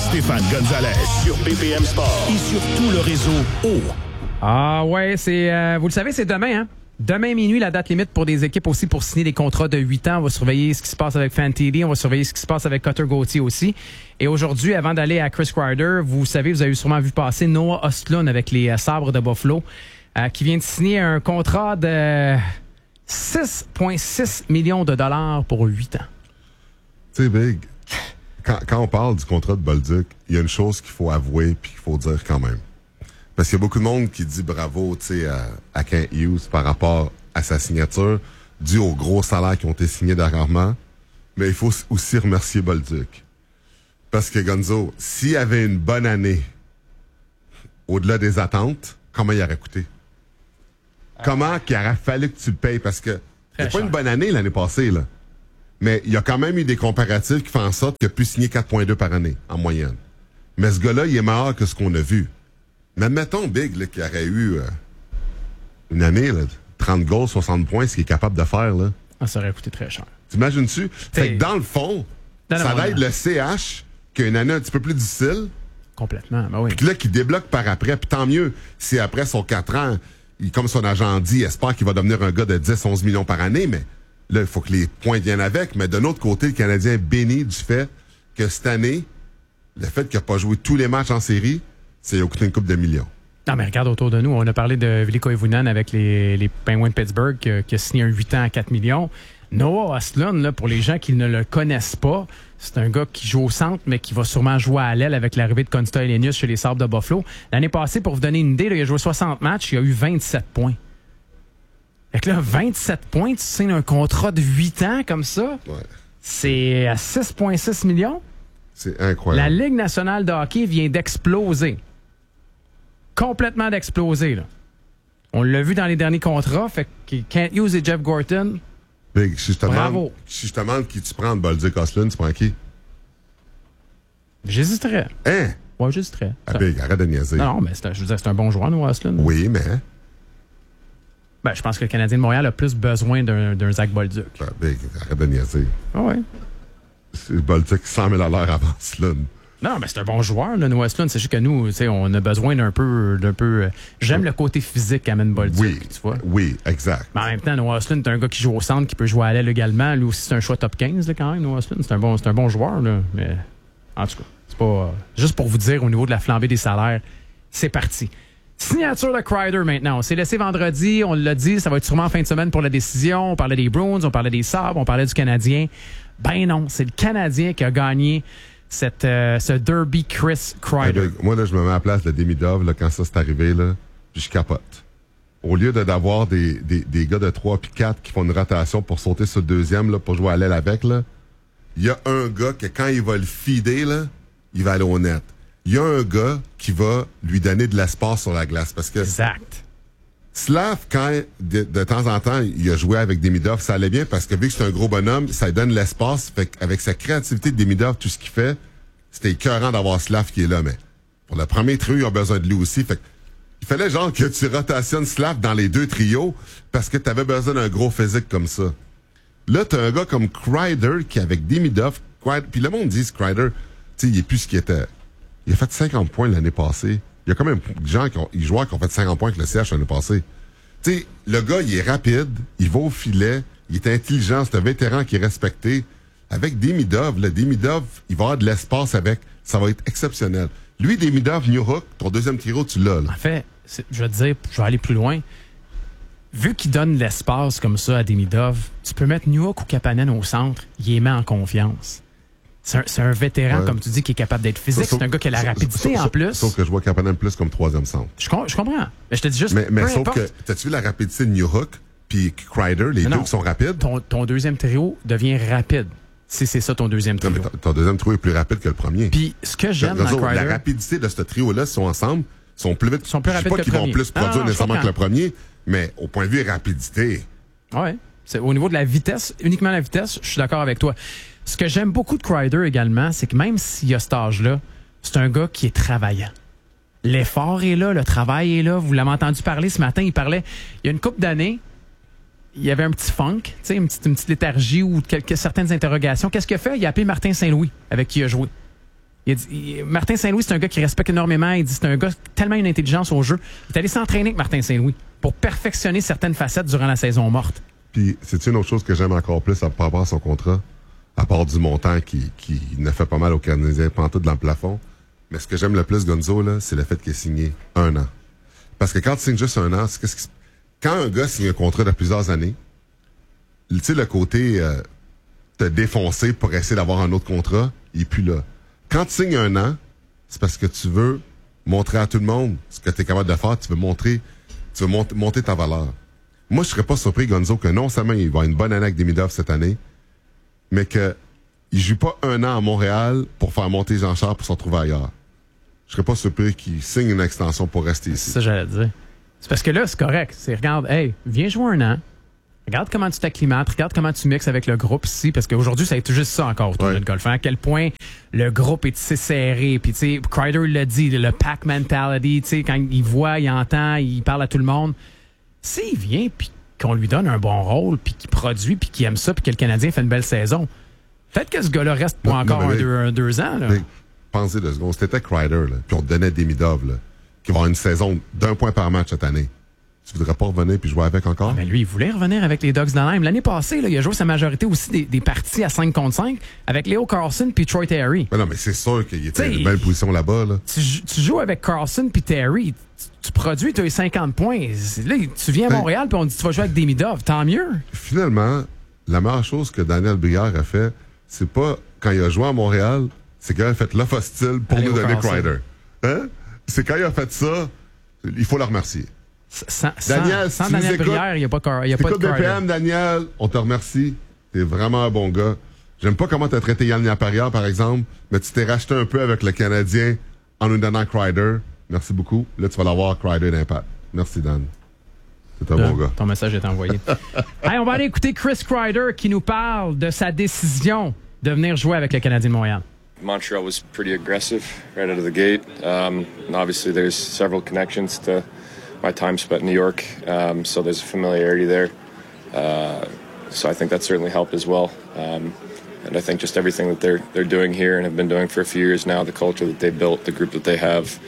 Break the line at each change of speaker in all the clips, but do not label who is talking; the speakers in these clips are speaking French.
Stéphane Gonzalez sur BPM Sport et sur tout le réseau O.
Ah ouais, c'est vous le savez, c'est demain, hein? Demain minuit, la date limite pour des équipes aussi pour signer des contrats de 8 ans. On va surveiller ce qui se passe avec Fantilli, on va surveiller ce qui se passe avec Cutter Gauthier aussi. Et aujourd'hui, avant d'aller à Chris Kreider, vous savez, vous avez sûrement vu passer Noah Ostlund avec les Sabres de Buffalo, qui vient de signer un contrat de 6,6 millions de dollars pour 8 ans.
C'est big. Quand on parle du contrat de Bolduc, il y a une chose qu'il faut avouer puis qu'il faut dire quand même. Parce qu'il y a beaucoup de monde qui dit bravo à Kent Hughes par rapport à sa signature, dû aux gros salaires qui ont été signés dernièrement. Mais il faut aussi remercier Bolduc. Parce que Gonzo, s'il y avait une bonne année au-delà des attentes, comment il aurait coûté? Comment qu'il aurait fallu que tu le payes? Parce que c'est pas une bonne année l'année passée, là. Mais il y a quand même eu des comparatifs qui font en sorte qu'il a pu signer 4,2 par année, en moyenne. Mais ce gars-là, il est meilleur que ce qu'on a vu. Mais admettons, Big, là, qu'il aurait eu une année, là, 30 goals, 60 points, ce qu'il est capable de faire, là.
Ah, ça aurait coûté très cher.
T'imagines-tu? Fait que dans le fond, ça aide le CH qui a une année un petit peu plus difficile.
Complètement, ben oui.
Puis là, qui débloque par après. Puis tant mieux si après son 4 ans, comme son agent dit, espère qu'il va devenir un gars de 10-11 millions par année, mais là, il faut que les points viennent avec. Mais de l'autre côté, le Canadien est béni du fait que cette année, le fait qu'il n'a pas joué tous les matchs en série, c'est coûté une couple de millions.
Non, mais regarde autour de nous. On a parlé de Ville Koivunen avec les Penguins de Pittsburgh qui a signé un 8 ans à 4 millions. Noah Ostlund, là, pour les gens qui ne le connaissent pas, c'est un gars qui joue au centre, mais qui va sûrement jouer à l'aile avec l'arrivée de Konsta Helenius chez les Sabres de Buffalo. L'année passée, pour vous donner une idée, là, il a joué 60 matchs, il a eu 27 points. Fait que là, 27 points, tu signes un contrat de 8 ans comme ça,
ouais.
C'est à 6,6 millions.
C'est incroyable.
La Ligue nationale de hockey vient d'exploser. Complètement d'exploser, là. On l'a vu dans les derniers contrats, fait que Kent Hughes et Jeff Gorton.
Big, si je te
bravo.
Si je te demande qui tu prends de Bolduc Ostlund, tu prends qui?
J'hésiterais.
Hein?
Ouais, j'hésiterais.
Ah, Big, arrête de niaiser.
Non, mais je veux dire, c'est un bon joueur, Noah Ostlund.
Oui, mais...
Ben, je pense que le Canadien de Montréal a plus besoin d'un Zach Bolduc.
Ah, Big, arrête de niaiser.
Ah ouais.
C'est Bolduc 100 000 $ avant Ostlund.
Non, mais c'est un bon joueur, là, Noah Ostlund. C'est juste que nous, on a besoin d'un peu... J'aime le côté physique qu'amène Bolduc,
oui,
tu vois.
Oui, exact.
Mais en même temps, Noah Ostlund, c'est un gars qui joue au centre, qui peut jouer à l'aile également. Lui aussi, c'est un choix top 15, là, quand même, Noah Ostlund. C'est un bon joueur, là. Mais en tout cas, c'est pas... juste pour vous dire, au niveau de la flambée des salaires, c'est parti. Signature de Kreider maintenant. On s'est laissé vendredi, on l'a dit, ça va être sûrement en fin de semaine pour la décision. On parlait des Bruins, on parlait des Sabres, on parlait du Canadien. Ben non, c'est le Canadien qui a gagné ce derby Chris Kreider.
Moi, là, je me mets à la place de Demidov, là, quand ça s'est arrivé, là, puis je capote. Au lieu d'avoir des gars de 3 puis 4 qui font une rotation pour sauter sur le deuxième, là, pour jouer à l'aile avec, là, il y a un gars que quand il va le feeder, là, il va aller au net. Il y a un gars qui va lui donner de l'espace sur la glace. Parce que
exact.
Slav, quand de temps en temps, il a joué avec Demidov, ça allait bien parce que vu que c'est un gros bonhomme, ça lui donne l'espace. Fait qu'avec sa créativité de Demidov, tout ce qu'il fait, c'était écœurant d'avoir Slav qui est là. Mais pour le premier trio, il a besoin de lui aussi. Fait il fallait genre que tu rotationnes Slav dans les deux trios parce que tu avais besoin d'un gros physique comme ça. Là, tu as un gars comme Kreider qui, avec Demidov, puis le monde dit Kreider, tu sais, il est plus ce qu'il était. Il a fait 50 points l'année passée. Il y a quand même des joueurs qui ont fait 50 points avec le CH l'année passée. Tu sais, le gars, il est rapide, il va au filet, il est intelligent, c'est un vétéran qui est respecté. Avec Demidov, il va avoir de l'espace avec. Ça va être exceptionnel. Lui, Demidov, Newhook, ton deuxième trio, tu l'as, là.
En fait, je vais te dire, je vais aller plus loin. Vu qu'il donne l'espace comme ça à Demidov, tu peux mettre Newhook ou Kapanen au centre, il les met en confiance. C'est un vétéran, comme tu dis, qui est capable d'être physique. C'est un gars qui a la rapidité en plus.
Sauf que je vois Kapanen plus comme troisième centre.
Je comprends. Mais je te dis juste...
Mais sauf que, t'as-tu vu la rapidité de Newhook puis Kreider, les deux qui sont rapides?
Ton deuxième trio devient rapide. Si c'est ça ton deuxième trio.
Ton deuxième trio est plus rapide que le premier.
Puis ce que j'aime dans Kreider...
La rapidité de ce trio-là, s'ils sont ensemble, sont plus vite.
Ils sont plus rapides que le premier.
Je dis pas qu'ils vont plus produire nécessairement que le premier, mais au point de vue rapidité.
Ouais. Au niveau de la vitesse, uniquement la vitesse, je suis d'accord avec toi. Ce que j'aime beaucoup de Kreider également, c'est que même s'il y a cet âge-là, c'est un gars qui est travaillant. L'effort est là, le travail est là. Vous l'avez entendu parler ce matin, il y a une couple d'années, il y avait un petit funk, une petite léthargie ou certaines interrogations. Qu'est-ce qu'il a fait? Il a appelé Martin Saint-Louis, avec qui il a joué. Martin Saint-Louis, c'est un gars qui respecte énormément. Il dit c'est un gars tellement une intelligence au jeu. Il est allé s'entraîner avec Martin Saint-Louis pour perfectionner certaines facettes durant la saison morte.
Puis, c'est une autre chose que j'aime encore plus par rapport à son contrat, à part du montant qui ne fait pas mal aux Canadiens, pantoute dans le plafond. Mais ce que j'aime le plus, Gonzo, là, c'est le fait qu'il ait signé 1 an. Parce que quand tu signes juste 1 an, quand un gars signe un contrat de plusieurs années, tu sais, le côté te défoncer pour essayer d'avoir un autre contrat, il est plus là. Quand tu signes 1 an, c'est parce que tu veux montrer à tout le monde ce que tu es capable de faire, tu veux monter ta valeur. Moi, je serais pas surpris, Gonzo, que non seulement il va avoir une bonne année avec Demidov cette année, mais qu'il joue pas 1 an à Montréal pour faire monter Jean-Charles pour se retrouver ailleurs. Je serais pas surpris qu'il signe une extension pour rester ici.
C'est ça que j'allais dire. C'est parce que là, c'est correct. Regarde, hey, viens jouer 1 an. Regarde comment tu t'acclimates, regarde comment tu mixes avec le groupe ici, parce qu'aujourd'hui, ça a été juste ça encore autour de golf. À quel point le groupe est si serré. Puis, tu sais, Kreider l'a dit, le pack mentality, tu sais, quand il voit, il entend, il parle à tout le monde. S'il vient, puis qu'on lui donne un bon rôle, puis qu'il produit, puis qu'il aime ça, puis que le Canadien fait une belle saison, peut-être que ce gars-là reste pour encore 2 ans. Là.
Pensez 2 secondes. C'était Kreider, là, puis on te donnait Demidov, là, qui va avoir une saison d'1 point par match cette année. Tu voudrais pas revenir puis jouer avec encore?
Mais lui, il voulait revenir avec les Ducks d'Anaheim. L'année passée, là, il a joué sa majorité aussi des parties à 5 contre 5 avec Leo Carlson puis Troy Terry.
Mais non, mais c'est sûr qu'il était dans une belle position là-bas. Là.
Tu joues avec Carlson puis Terry, tu produis, tu as eu 50 points. Là, tu viens à Montréal puis on dit tu vas jouer avec Demidov. Tant mieux.
Finalement, la meilleure chose que Daniel Brière a fait, c'est pas quand il a joué à Montréal, c'est quand il a fait l'offre hostile pour nous donner Kreider. Hein? C'est quand il a fait ça, il faut le remercier. Daniel,
sans Daniel Brière, il n'y a pas de
BPM, Daniel, on te remercie. T'es vraiment un bon gars. J'aime pas comment t'as traité Yann Laparrière, par exemple, mais tu t'es racheté un peu avec le Canadien en nous donnant Kreider. Merci beaucoup. Là, tu vas l'avoir Kreider d'Impact. Merci, Dan. C'est un bon gars.
Ton message est envoyé. Hey, on va aller écouter Chris Kreider qui nous parle de sa décision de venir jouer avec le Canadien de Montréal.
Montreal was pretty aggressive right out of the gate. And obviously, there's several connections to my time spent in New York, so there's a familiarity there. So I think that certainly helped as well. And I think just everything that they're doing here and have been doing for a few years now, the culture that they built, the group that they have.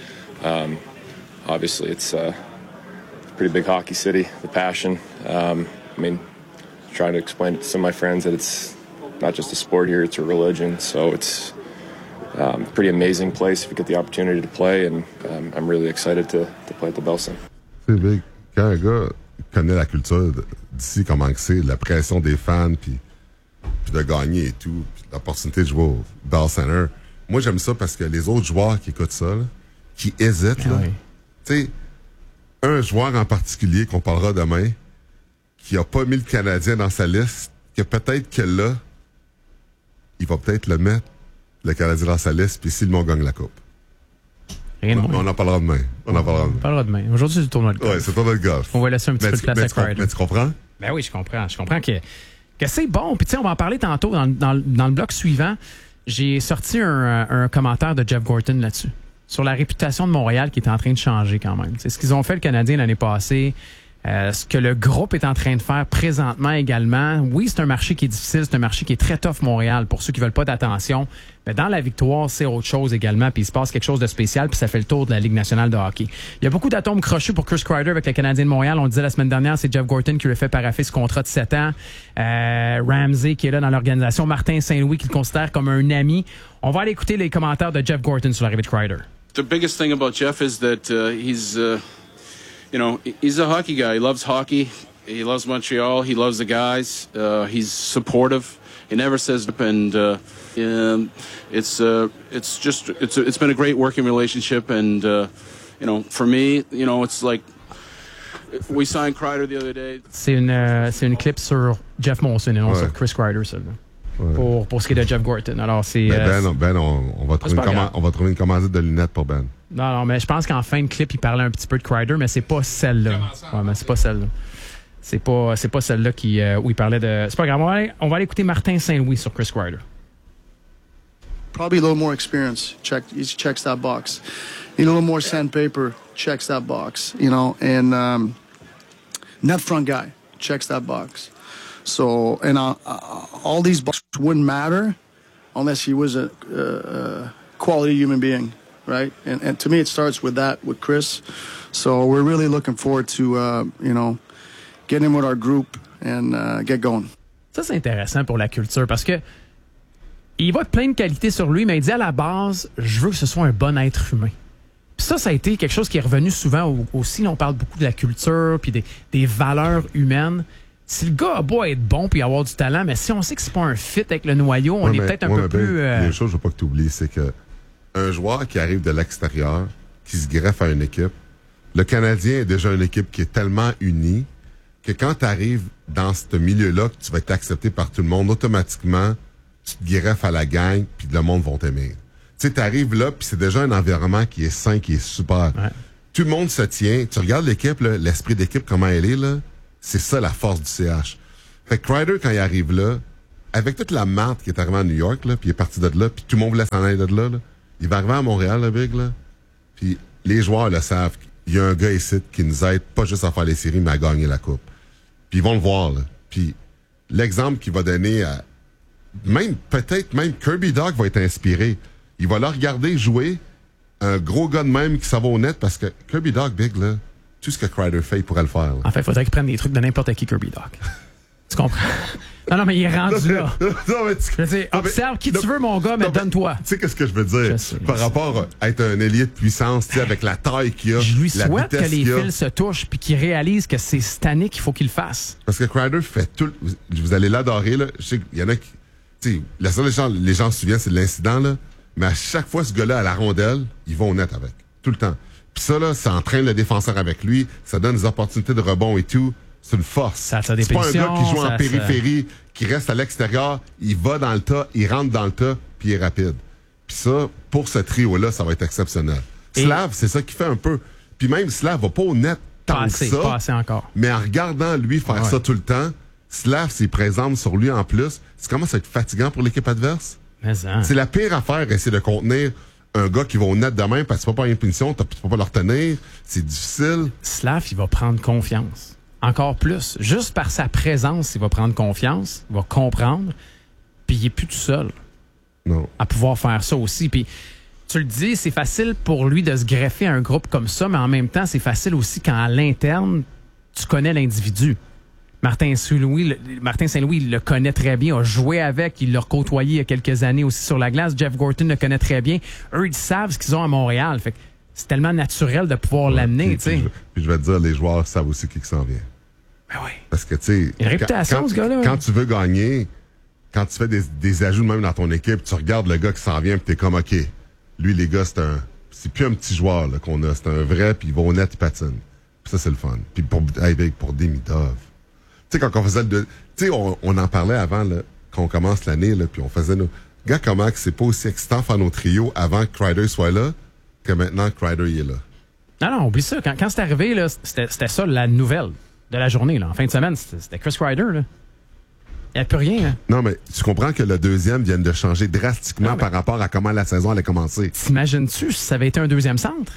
Obviously, it's a pretty big hockey city. The passion. I mean, trying to explain it to some of my friends that it's not just a sport here; it's a religion. So it's a pretty amazing place if you get the opportunity to play, and I'm really excited to play at the Belson.
C'est big. Quand un gars connaît la culture d'ici, comment c'est, la pression des fans, puis de gagner et tout, puis l'opportunité de jouer au Bell Center, moi j'aime ça parce que les autres joueurs qui écoutent ça, là, qui hésitent, là, tu sais, un joueur en particulier qu'on parlera demain, qui a pas mis le Canadien dans sa liste, que peut-être que là, il va peut-être le mettre, le Canadien dans sa liste, puis si le monde gagne la Coupe. On en parlera demain. On en parlera demain.
Aujourd'hui, c'est le tournoi de golf.
Oui, c'est le tournoi de golf.
On va laisser un petit peu de place à Kreider.
Mais tu comprends?
Ben oui, je comprends. Je comprends que c'est bon. Puis tu sais, on va en parler tantôt dans le bloc suivant. J'ai sorti un commentaire de Jeff Gorton là-dessus, sur la réputation de Montréal qui est en train de changer quand même. C'est ce qu'ils ont fait le Canadien l'année passée. Ce que le groupe est en train de faire présentement également. Oui, c'est un marché qui est difficile, c'est un marché qui est très tough, Montréal, pour ceux qui veulent pas d'attention. Mais dans la victoire, c'est autre chose également, puis il se passe quelque chose de spécial, puis ça fait le tour de la Ligue nationale de hockey. Il y a beaucoup d'atomes crochus pour Chris Kreider avec le Canadien de Montréal. On le disait la semaine dernière, c'est Jeff Gorton qui lui a fait paraffer ce contrat de 7 ans. Ramsey qui est là dans l'organisation. Martin Saint-Louis qui le considère comme un ami. On va aller écouter les commentaires de Jeff Gorton sur l'arrivée de Kreider.
The biggest thing about Jeff is that he's a hockey guy. He loves hockey. He loves Montreal. He loves the guys. He's supportive. He never says, and it's been a great working relationship. And for me, it's like we signed Kreider the other day.
C'est une clip sur Jeff Monson et non sur Chris Kreider, celle-là. Ouais. Pour ce qui est de Jeff Gorton. Alors, c'est.
On va trouver une commandite de lunettes pour Ben.
Non, mais je pense qu'en fin de clip, il parlait un petit peu de Kreider, mais c'est pas celle-là. Ouais, mais c'est pas celle-là. C'est pas celle-là où il parlait de. C'est pas grave. On va aller écouter Martin Saint-Louis sur Chris Kreider.
Probably a little more experience. He checks that box. A little more sandpaper. Checks that box. And net front guy checks that box. So, and all these boxes wouldn't matter unless he was quality human being, right? And to me, it starts with that, with Chris. So we're really looking forward to, getting him with our group and get going.
Ça, c'est intéressant pour la culture parce que il va de plein de qualités sur lui, mais il dit à la base, je veux que ce soit un bon être humain. Puis ça a été quelque chose qui est revenu souvent aussi. Là, on parle beaucoup de la culture puis des valeurs humaines. Si le gars a beau être bon puis avoir du talent, mais si on sait que c'est pas un fit avec le noyau, on est peut-être un peu plus...
Il y a une chose, je veux pas que tu oublies, c'est que un joueur qui arrive de l'extérieur, qui se greffe à une équipe, le Canadien est déjà une équipe qui est tellement unie que quand tu arrives dans ce milieu-là, que tu vas être accepté par tout le monde, automatiquement, tu te greffes à la gang, puis le monde va t'aimer. Tu sais, tu arrives là, puis c'est déjà un environnement qui est sain, qui est super.
Ouais.
Tout le monde se tient. Tu regardes l'équipe, là, l'esprit d'équipe, comment elle est, là, c'est ça la force du CH. Fait que Kreider, quand il arrive là, avec toute la marde qui est arrivée à New York, là, puis il est parti de là, puis tout le monde voulait s'en aller de là, il va arriver à Montréal, le Big, là, puis les joueurs le savent. Il y a un gars ici qui nous aide pas juste à faire les séries, mais à gagner la coupe. Puis ils vont le voir, là. Puis l'exemple qu'il va donner à... peut-être même Kirby Dach va être inspiré. Il va le regarder jouer, un gros gars de même qui s'en va au net, parce que Kirby Dach, Big, là, tout ce que Kreider fait, il pourrait le faire. Là.
En fait, il faudrait qu'il prenne des trucs de n'importe qui Kirby Dach. Tu comprends? Non, mais il est rendu là.
Non, mais
je veux dire, observe qui tu veux, mon gars, mais donne-toi.
Tu sais qu'est-ce que je veux dire? Par rapport à être un ailier de puissance, tu sais, avec la taille qu'il a,
je lui
la
souhaite que les
fils
se touchent puis qu'il réalise que c'est cette année qu'il faut qu'il le fasse.
Parce que Kreider fait tout... Vous allez l'adorer, là. Je sais qu'il y en a qui... Tu sais, la seule les gens se souviennent, c'est de l'incident, là. Mais à chaque fois, ce gars-là, à la rondelle, ils vont au net avec. Tout le temps. Puis ça, là, ça entraîne le défenseur avec lui. Ça donne des opportunités de rebond et tout. C'est une force.
Ça
c'est pas un gars qui joue en périphérie, qui reste à l'extérieur. Il va dans le tas, il rentre dans le tas, puis il est rapide. Puis ça, pour ce trio-là, ça va être exceptionnel. Slav, c'est ça qui fait un peu. Puis même Slav va pas au net tant que ça.
Pas assez encore.
Mais en regardant lui faire ça tout le temps, Slav s'est présente sur lui en plus. Ça commence à être fatigant pour l'équipe adverse. C'est la pire affaire, essayer de contenir un gars qui va au net demain parce que tu peux pas avoir une punition, tu peux pas le retenir. C'est difficile.
Slav, il va prendre confiance. Encore plus. Juste par sa présence, il va prendre confiance, il va comprendre, puis il est plus tout seul.
Non.
À pouvoir faire ça aussi. Puis tu le dis, c'est facile pour lui de se greffer à un groupe comme ça, mais en même temps, c'est facile aussi quand à l'interne, tu connais l'individu. Martin Saint-Louis, il le connaît très bien, a joué avec, il l'a côtoyé il y a quelques années aussi sur la glace. Jeff Gorton le connaît très bien. Eux, ils savent ce qu'ils ont à Montréal. Fait que c'est tellement naturel de pouvoir l'amener, tu sais.
Puis je vais te dire, les joueurs savent aussi qui s'en vient.
Ben oui.
Parce que, tu sais...
Il y a une réputation, ce gars-là.
Quand tu veux gagner, quand tu fais des ajouts même dans ton équipe, tu regardes le gars qui s'en vient, puis t'es comme, OK, lui, les gars, c'est plus un petit joueur là, qu'on a. C'est un vrai, puis il va au net, il patine. Puis ça, c'est le fun. Puis pour Demidov... Tu sais, quand on faisait tu sais, on en parlait avant, là, quand on commence l'année, là, puis on faisait nos... Gars, comment que c'est pas aussi excitant faire nos trios avant que Kreider soit là, que maintenant que Kreider y est là.
Non, oublie ça. Quand c'est arrivé, là, c'était ça la nouvelle de la journée, là. En fin de semaine, c'était Chris Kreider, là. Il n'y a plus rien, hein.
Non, mais tu comprends que le deuxième vient de changer drastiquement par rapport à comment la saison allait commencer.
T'imagines-tu si ça avait été un deuxième centre?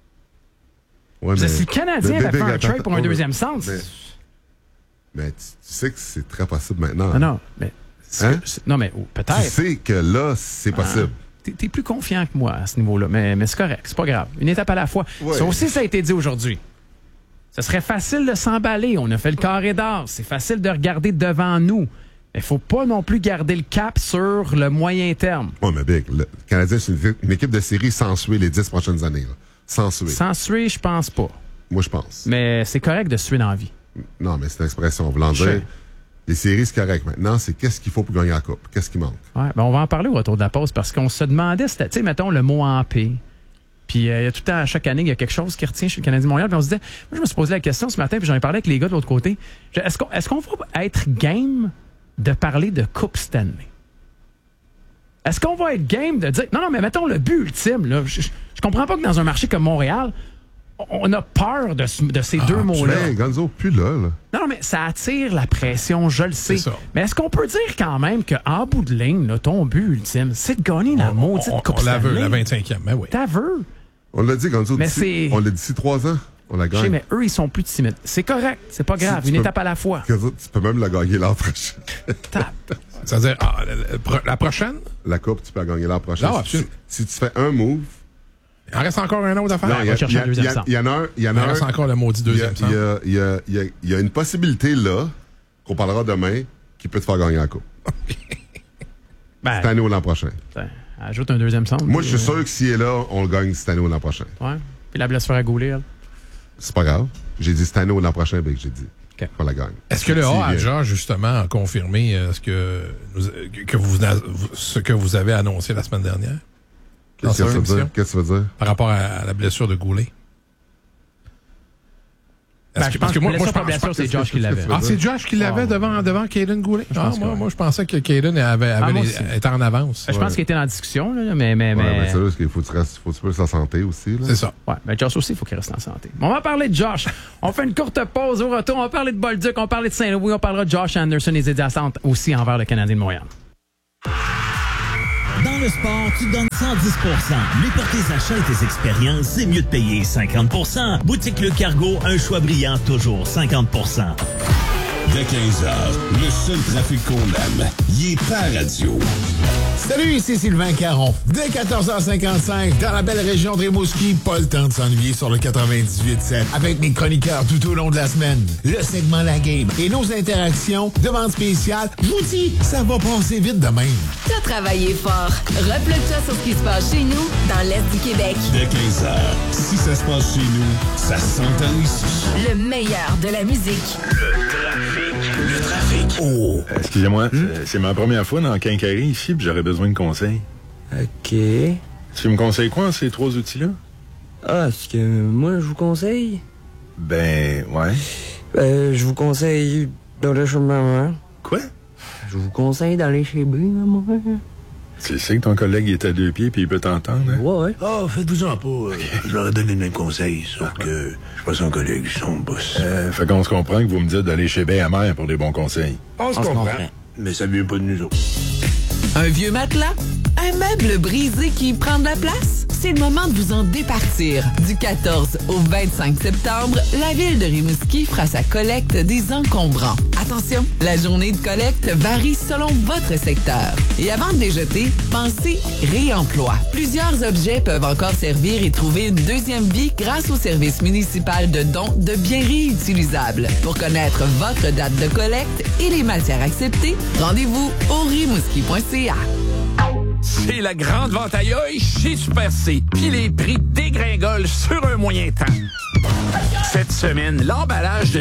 Ouais, mais...
Si le Canadien avait fait un trade pour un deuxième centre...
Mais tu sais que c'est très possible maintenant.
Ah non, mais... Non, mais peut-être.
Tu sais que là, c'est possible.
T'es plus confiant que moi à ce niveau-là, mais c'est correct, c'est pas grave. Une étape à la fois. Ouais. Ça aussi, ça a été dit aujourd'hui. Ce serait facile de s'emballer. On a fait le carré d'or. C'est facile de regarder devant nous. Il faut pas non plus garder le cap sur le moyen terme.
Oui, mais Big, le Canadien, c'est une équipe de série sans suer les 10 prochaines années. Là. Sans suer.
Sans suer, je pense pas.
Moi, je pense.
Mais c'est correct de suer dans la vie.
Non, mais c'est une expression. Voulant dire, les séries, c'est correct. Maintenant, c'est qu'est-ce qu'il faut pour gagner la coupe? Qu'est-ce qui manque?
Ouais, ben on va en parler au retour de la pause parce qu'on se demandait, tu sais, mettons le mot en paix. Puis il y a tout le temps, à chaque année, il y a quelque chose qui retient chez le Canadien de Montréal. Puis on se disait, moi, je me suis posé la question ce matin, puis j'en ai parlé avec les gars de l'autre côté. Est-ce qu'on va être game de parler de Coupe Stanley? Est-ce qu'on va être game de dire, non, mais mettons le but ultime, là. Je comprends pas que dans un marché comme Montréal, on a peur de ces deux mots-là.
Gonzo, plus là.
Non, mais ça attire la pression, je le sais. Mais est-ce qu'on peut dire quand même qu'en bout de ligne, là, ton but ultime, c'est de gagner la maudite Coupe Stanley?
On la veut, la 25e, mais oui.
T'as vu?
On l'a dit, Gonzo, on l'a dit d'ici 3 ans. On la gagne.
Mais eux, ils sont plus timides. C'est correct, c'est pas grave. Une étape à la fois.
Tu peux même la gagner l'an prochain.
Tape.
C'est-à-dire, la prochaine?
La coupe, tu peux la gagner l'an prochain.
Non,
si tu fais un move...
Il en reste encore un autre à faire?
Non,
on va chercher un deuxième centre.
Il y en a un.
Il reste encore le maudit deuxième centre.
Il y a une possibilité là, qu'on parlera demain, qui peut te faire gagner la coupe. Cette année ou l'an prochain.
Ajoute un deuxième centre.
Moi, je suis sûr que s'il est là, on le gagne cette année ou l'an prochain.
Ouais. Puis la blessure à Goulet, elle.
C'est pas grave. J'ai dit cette année ou l'an prochain, ben que j'ai dit.
Okay.
On la gagne.
Est-ce que le A, justement, a confirmé ce que vous avez annoncé la semaine dernière?
Qu'est-ce que tu veux dire?
Par rapport à la blessure de Goulet.
Parce que moi, je pense que c'est Josh qui l'avait.
Ah, c'est Josh qui l'avait devant Caden Goulet? Moi, je pensais que Caden était en avance.
Je pense qu'il était en discussion, là, mais...
mais c'est là, qu'il faut que tu restes en santé aussi. Là.
C'est ça.
Ouais, mais Josh aussi, il faut qu'il reste en santé. On va parler de Josh. On fait une courte pause au retour. On va parler de Bolduc, on va parler de Saint-Louis, on parlera de Josh Anderson et des adjacentes aussi envers le Canadien de Montréal.
Dans le sport, tu donnes 110%. Mais pour tes achats et tes expériences, c'est mieux de payer 50%. Boutique Le Cargo, un choix brillant, toujours 50%.
Dès 15h, le seul trafic qu'on aime, il est pas radio.
Salut, ici Sylvain Caron. Dès 14h55, dans la belle région de Rimouski, pas le temps de s'ennuyer sur le 98.7 avec mes chroniqueurs tout au long de la semaine. Le segment La Game et nos interactions, demande spéciale. Je vous dis, ça va passer vite de même.
T'as travaillé fort. Replug-toi sur ce qui se passe chez nous, dans l'Est du Québec.
Dès 15h, si ça se passe chez nous, ça s'entend ici.
Le meilleur de la musique.
Le trafic. Oh!
Excusez-moi, c'est ma première fois dans le Quincaillerie ici, puis j'aurais besoin de conseils.
OK.
Tu me conseilles quoi en ces trois outils-là?
Ah, est-ce que moi, je vous conseille?
Ben, ouais.
Je vous conseille d'aller chez maman.
Quoi?
Je vous conseille d'aller chez maman.
Tu sais que ton collègue est à 2 pieds puis il peut t'entendre, hein?
Ouais.
Oh, faites-vous-en pas. Je leur ai donné le même conseil, sauf que je suis pas son collègue, je suis son boss.
Fait qu'on se comprend que vous me dites d'aller chez Béamère pour des bons conseils.
On se comprend. Mais ça vient pas de nous autres.
Un vieux matelas? Un meuble brisé qui prend de la place? C'est le moment de vous en départir. Du 14 au 25 septembre, la ville de Rimouski fera sa collecte des encombrants. Attention, la journée de collecte varie selon votre secteur. Et avant de les jeter, pensez réemploi. Plusieurs objets peuvent encore servir et trouver une deuxième vie grâce au service municipal de dons de biens réutilisables. Pour connaître votre date de collecte et les matières acceptées, rendez-vous au rimouski.ca.
C'est la grande vente à œil chez Super C. Puis les prix dégringolent sur un moyen temps. Cette semaine, l'emballage de